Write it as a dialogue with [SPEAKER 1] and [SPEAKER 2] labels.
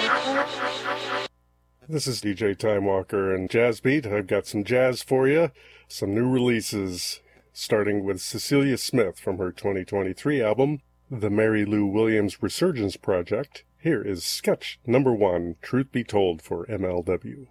[SPEAKER 1] This is DJ Time Walker and Jazz Beat. I've got some jazz for you, some new releases, starting with Cecilia Smith from her 2023 album, The Mary Lou Williams Resurgence Project. Here is sketch number 1, Truth Be Told for MLW.